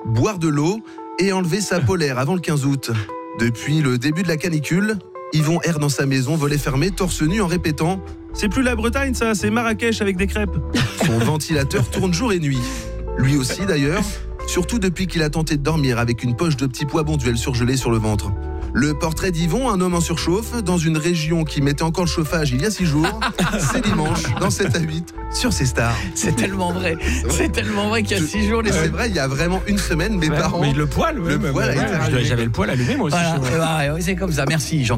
boire de l'eau et enlever sa polaire avant le 15 août. Depuis le début de la canicule, Yvon erre dans sa maison, volet fermé, torse nu en répétant « C'est plus la Bretagne ça, c'est Marrakech avec des crêpes ». Son ventilateur tourne jour et nuit. Lui aussi d'ailleurs, surtout depuis qu'il a tenté de dormir avec une poche de petits pois bonduels surgelés sur le ventre. Le portrait d'Yvon, un homme en surchauffe, dans une région qui mettait encore le chauffage il y a 6 jours, c'est dimanche, dans 7 à 8, sur ces stars. C'est tellement vrai. C'est tellement vrai qu'il y a 6 jours. C'est vrai, il y a vraiment une semaine, mes parents... Mais le poil, a été rallumé. j'avais le poil allumé moi aussi. Voilà, c'est comme ça. Merci Jean.